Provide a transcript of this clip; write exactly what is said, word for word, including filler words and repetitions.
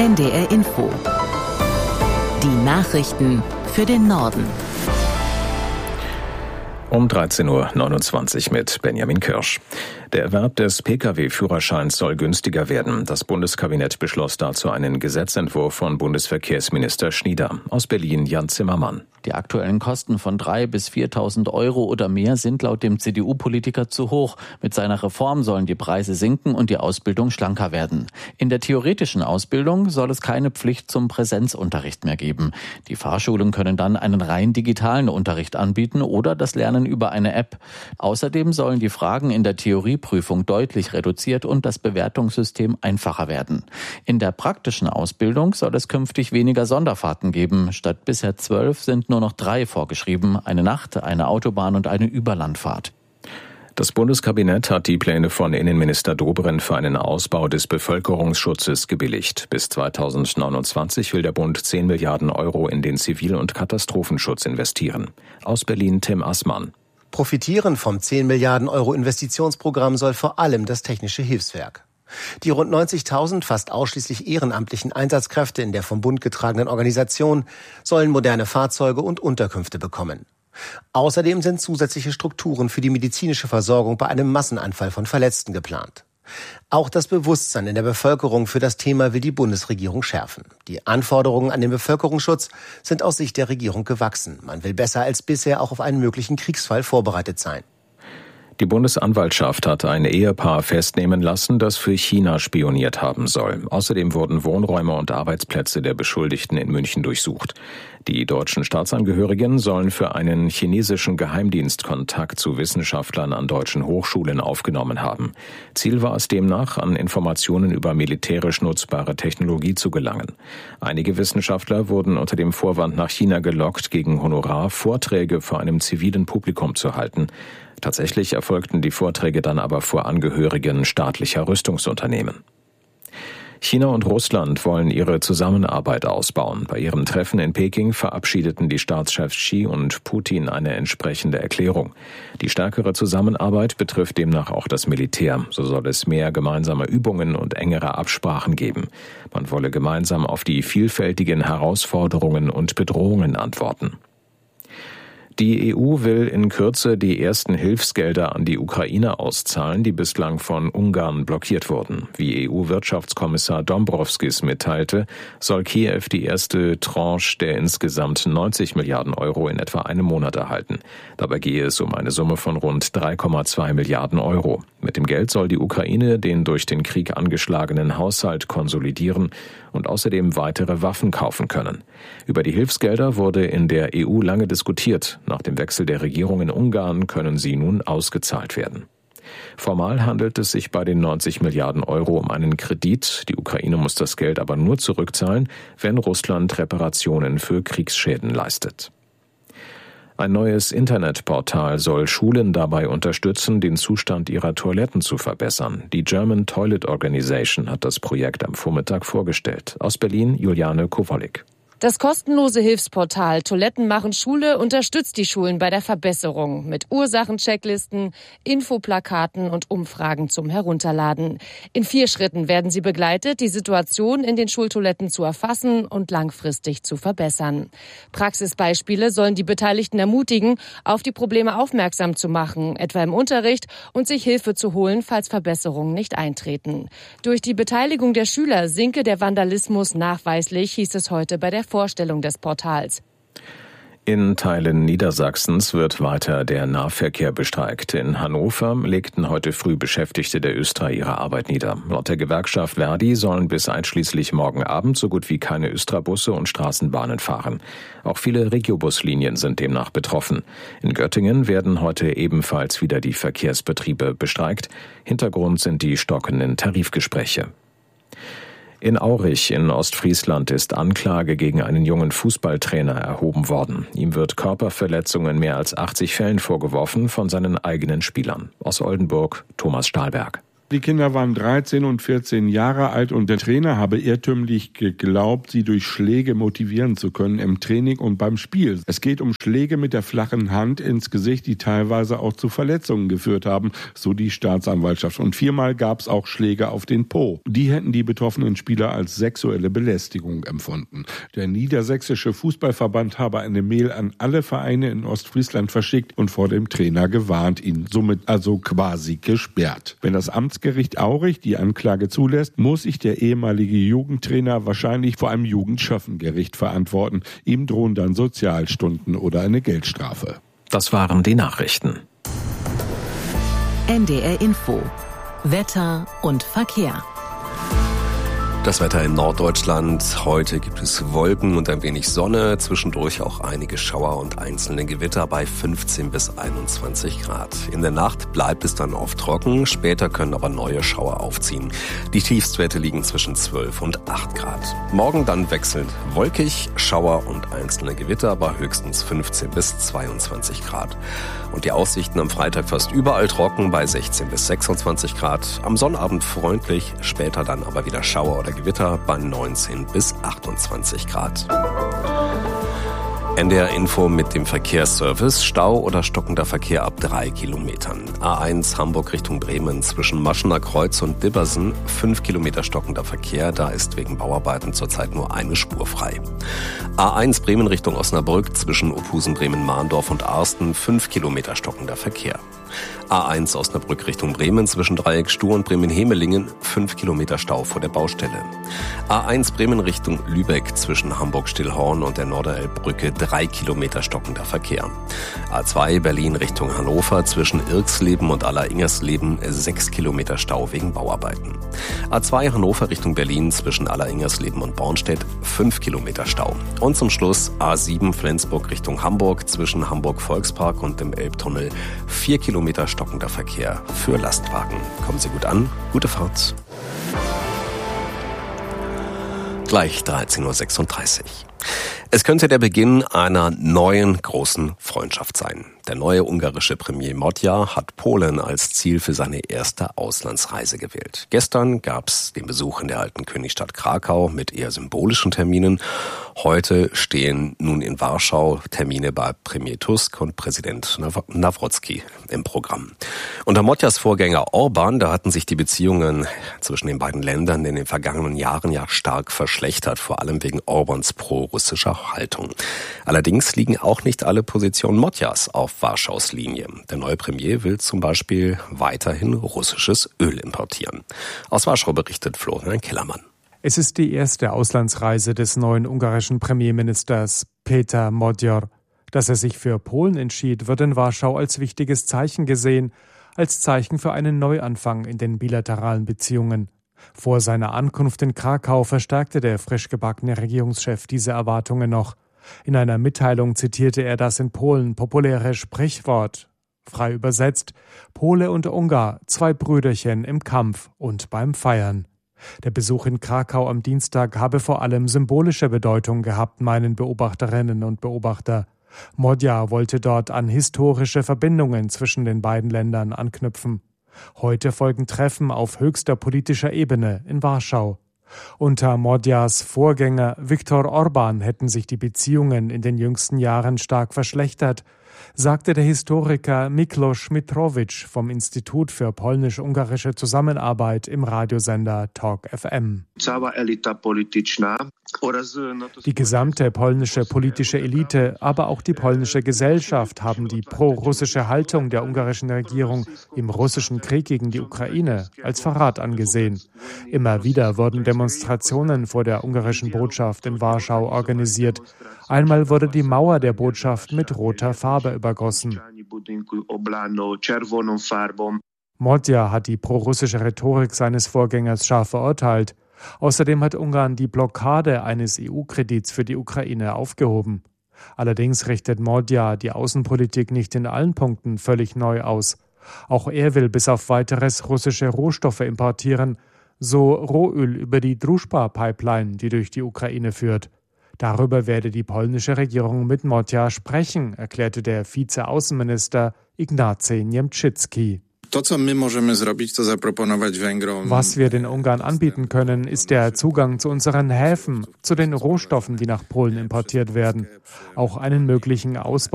N D R Info. Die Nachrichten für den Norden. Um dreizehn Uhr neunundzwanzig mit Benjamin Kirsch. Der Erwerb des P K W-Führerscheins soll günstiger werden. Das Bundeskabinett beschloss dazu einen Gesetzentwurf von Bundesverkehrsminister Schnieder. Aus Berlin Jan Zimmermann. Die aktuellen Kosten von dreitausend bis viertausend Euro oder mehr sind laut dem C D U-Politiker zu hoch. Mit seiner Reform sollen die Preise sinken und die Ausbildung schlanker werden. In der theoretischen Ausbildung soll es keine Pflicht zum Präsenzunterricht mehr geben. Die Fahrschulen können dann einen rein digitalen Unterricht anbieten oder das Lernen über eine App. Außerdem sollen die Fragen in der Theorieprüfung deutlich reduziert und das Bewertungssystem einfacher werden. In der praktischen Ausbildung soll es künftig weniger Sonderfahrten geben. Statt bisher zwölf sind nur noch drei vorgeschrieben, eine Nacht, eine Autobahn und eine Überlandfahrt. Das Bundeskabinett hat die Pläne von Innenminister Dobrindt für einen Ausbau des Bevölkerungsschutzes gebilligt. Bis zweitausendneunundzwanzig will der Bund zehn Milliarden Euro in den Zivil- und Katastrophenschutz investieren. Aus Berlin Tim Assmann. Profitieren vom zehn Milliarden Euro Investitionsprogramm soll vor allem das Technische Hilfswerk. Die rund neunzigtausend fast ausschließlich ehrenamtlichen Einsatzkräfte in der vom Bund getragenen Organisation sollen moderne Fahrzeuge und Unterkünfte bekommen. Außerdem sind zusätzliche Strukturen für die medizinische Versorgung bei einem Massenanfall von Verletzten geplant. Auch das Bewusstsein in der Bevölkerung für das Thema will die Bundesregierung schärfen. Die Anforderungen an den Bevölkerungsschutz sind aus Sicht der Regierung gewachsen. Man will besser als bisher auch auf einen möglichen Kriegsfall vorbereitet sein. Die Bundesanwaltschaft hat ein Ehepaar festnehmen lassen, das für China spioniert haben soll. Außerdem wurden Wohnräume und Arbeitsplätze der Beschuldigten in München durchsucht. Die deutschen Staatsangehörigen sollen für einen chinesischen Geheimdienst Kontakt zu Wissenschaftlern an deutschen Hochschulen aufgenommen haben. Ziel war es demnach, an Informationen über militärisch nutzbare Technologie zu gelangen. Einige Wissenschaftler wurden unter dem Vorwand nach China gelockt, gegen Honorar Vorträge vor einem zivilen Publikum zu halten. Tatsächlich erfolgten die Vorträge dann aber vor Angehörigen staatlicher Rüstungsunternehmen. China und Russland wollen ihre Zusammenarbeit ausbauen. Bei ihrem Treffen in Peking verabschiedeten die Staatschefs Xi und Putin eine entsprechende Erklärung. Die stärkere Zusammenarbeit betrifft demnach auch das Militär. So soll es mehr gemeinsame Übungen und engere Absprachen geben. Man wolle gemeinsam auf die vielfältigen Herausforderungen und Bedrohungen antworten. Die E U will in Kürze die ersten Hilfsgelder an die Ukraine auszahlen, die bislang von Ungarn blockiert wurden. Wie E U-Wirtschaftskommissar Dombrovskis mitteilte, soll Kiew die erste Tranche der insgesamt neunzig Milliarden Euro in etwa einem Monat erhalten. Dabei gehe es um eine Summe von rund drei Komma zwei Milliarden Euro. Mit dem Geld soll die Ukraine den durch den Krieg angeschlagenen Haushalt konsolidieren und außerdem weitere Waffen kaufen können. Über die Hilfsgelder wurde in der E U lange diskutiert. Nach dem Wechsel der Regierung in Ungarn können sie nun ausgezahlt werden. Formal handelt es sich bei den neunzig Milliarden Euro um einen Kredit. Die Ukraine muss das Geld aber nur zurückzahlen, wenn Russland Reparationen für Kriegsschäden leistet. Ein neues Internetportal soll Schulen dabei unterstützen, den Zustand ihrer Toiletten zu verbessern. Die German Toilet Organization hat das Projekt am Vormittag vorgestellt. Aus Berlin Juliane Kowolik. Das kostenlose Hilfsportal Toiletten machen Schule unterstützt die Schulen bei der Verbesserung mit Ursachenchecklisten, Infoplakaten und Umfragen zum Herunterladen. In vier Schritten werden sie begleitet, die Situation in den Schultoiletten zu erfassen und langfristig zu verbessern. Praxisbeispiele sollen die Beteiligten ermutigen, auf die Probleme aufmerksam zu machen, etwa im Unterricht, und sich Hilfe zu holen, falls Verbesserungen nicht eintreten. Durch die Beteiligung der Schüler sinke der Vandalismus nachweislich, hieß es heute bei der Vorstellung des Portals. In Teilen Niedersachsens wird weiter der Nahverkehr bestreikt. In Hannover legten heute früh Beschäftigte der Östra ihre Arbeit nieder. Laut der Gewerkschaft Verdi sollen bis einschließlich morgen Abend so gut wie keine Östra-Busse und Straßenbahnen fahren. Auch viele Regiobuslinien sind demnach betroffen. In Göttingen werden heute ebenfalls wieder die Verkehrsbetriebe bestreikt. Hintergrund sind die stockenden Tarifgespräche. In Aurich in Ostfriesland ist Anklage gegen einen jungen Fußballtrainer erhoben worden. Ihm wird Körperverletzung in mehr als achtzig Fällen vorgeworfen von seinen eigenen Spielern. Aus Oldenburg Thomas Stahlberg. Die Kinder waren dreizehn und vierzehn Jahre alt und der Trainer habe irrtümlich geglaubt, sie durch Schläge motivieren zu können im Training und beim Spiel. Es geht um Schläge mit der flachen Hand ins Gesicht, die teilweise auch zu Verletzungen geführt haben, so die Staatsanwaltschaft. Und viermal gab es auch Schläge auf den Po. Die hätten die betroffenen Spieler als sexuelle Belästigung empfunden. Der Niedersächsische Fußballverband habe eine Mail an alle Vereine in Ostfriesland verschickt und vor dem Trainer gewarnt, ihn somit also quasi gesperrt. Wenn das Amtsgericht Aurich die Anklage zulässt, muss sich der ehemalige Jugendtrainer wahrscheinlich vor einem Jugendschöffengericht verantworten. Ihm drohen dann Sozialstunden oder eine Geldstrafe. Das waren die Nachrichten. N D R Info. Wetter und Verkehr. Das Wetter in Norddeutschland. Heute gibt es Wolken und ein wenig Sonne, zwischendurch auch einige Schauer und einzelne Gewitter bei fünfzehn bis einundzwanzig Grad. In der Nacht bleibt es dann oft trocken, später können aber neue Schauer aufziehen. Die Tiefstwerte liegen zwischen zwölf und acht Grad. Morgen dann wechselnd wolkig, Schauer und einzelne Gewitter bei höchstens fünfzehn bis zweiundzwanzig Grad. Und die Aussichten am Freitag fast überall trocken bei sechzehn bis sechsundzwanzig Grad. Am Sonnabend freundlich, später dann aber wieder Schauer oder Gewitter bei neunzehn bis achtundzwanzig Grad. N D R Info mit dem Verkehrsservice. Stau oder stockender Verkehr ab drei Kilometern. A eins Hamburg Richtung Bremen zwischen Maschener Kreuz und Dibbersen. fünf Kilometer stockender Verkehr. Da ist wegen Bauarbeiten zurzeit nur eine Spur frei. A eins Bremen Richtung Osnabrück zwischen Ophusen, Bremen, Mahndorf und Arsten. fünf Kilometer stockender Verkehr. A eins Osnabrück Richtung Bremen zwischen Dreieck Stur und Bremen-Hemelingen. fünf Kilometer Stau vor der Baustelle. A eins Bremen Richtung Lübeck zwischen Hamburg-Stillhorn und der Norderelbbrücke. drei Kilometer stockender Verkehr. A zwei Berlin Richtung Hannover zwischen Irxleben und Alleringsersleben. sechs Kilometer Stau wegen Bauarbeiten. A zwei Hannover Richtung Berlin zwischen Alleringsersleben und Bornstedt. fünf Kilometer Stau. Und zum Schluss A sieben Flensburg Richtung Hamburg zwischen Hamburg-Volkspark und dem Elbtunnel. vier Kilometer stockender Verkehr für Lastwagen. Kommen Sie gut an, gute Fahrt. Gleich dreizehn Uhr sechsunddreißig. Es könnte der Beginn einer neuen großen Freundschaft sein. Der neue ungarische Premier Modja hat Polen als Ziel für seine erste Auslandsreise gewählt. Gestern gab es den Besuch in der alten Königstadt Krakau mit eher symbolischen Terminen. Heute stehen nun in Warschau Termine bei Premier Tusk und Präsident Nawrocki im Programm. Unter Modjas Vorgänger Orban, da hatten sich die Beziehungen zwischen den beiden Ländern in den vergangenen Jahren ja stark verschlechtert, vor allem wegen Orbans pro-russischer Haltung. Allerdings liegen auch nicht alle Positionen Modjas auf Warschaus Linie. Der neue Premier will zum Beispiel weiterhin russisches Öl importieren. Aus Warschau berichtet Florian Kellermann. Es ist die erste Auslandsreise des neuen ungarischen Premierministers Péter Magyar. Dass er sich für Polen entschied, wird in Warschau als wichtiges Zeichen gesehen, als Zeichen für einen Neuanfang in den bilateralen Beziehungen. Vor seiner Ankunft in Krakau verstärkte der frisch gebackene Regierungschef diese Erwartungen noch. In einer Mitteilung zitierte er das in Polen populäre Sprichwort. Frei übersetzt: Pole und Ungar, zwei Brüderchen im Kampf und beim Feiern. Der Besuch in Krakau am Dienstag habe vor allem symbolische Bedeutung gehabt, meinen Beobachterinnen und Beobachter. Modja wollte dort an historische Verbindungen zwischen den beiden Ländern anknüpfen. Heute folgen Treffen auf höchster politischer Ebene in Warschau. Unter Modjas Vorgänger Viktor Orban hätten sich die Beziehungen in den jüngsten Jahren stark verschlechtert, sagte der Historiker Miklos Mitrowicz vom Institut für polnisch-ungarische Zusammenarbeit im Radiosender Talk F M. Die gesamte polnische politische Elite, aber auch die polnische Gesellschaft haben die pro-russische Haltung der ungarischen Regierung im russischen Krieg gegen die Ukraine als Verrat angesehen. Immer wieder wurden Demonstrationen vor der ungarischen Botschaft in Warschau organisiert. Einmal wurde die Mauer der Botschaft mit roter Farbe übergossen. Modja hat die pro-russische Rhetorik seines Vorgängers scharf verurteilt. Außerdem hat Ungarn die Blockade eines E U-Kredits für die Ukraine aufgehoben. Allerdings richtet Modja die Außenpolitik nicht in allen Punkten völlig neu aus. Auch er will bis auf Weiteres russische Rohstoffe importieren, so Rohöl über die Družba-Pipeline, die durch die Ukraine führt. Darüber werde die polnische Regierung mit Modja sprechen, erklärte der Vize-Außenminister Ignacy Niemczycki. Was wir den Ungarn anbieten können, ist der Zugang zu unseren Häfen, zu den Rohstoffen, die nach Polen importiert werden, auch einen möglichen Ausbau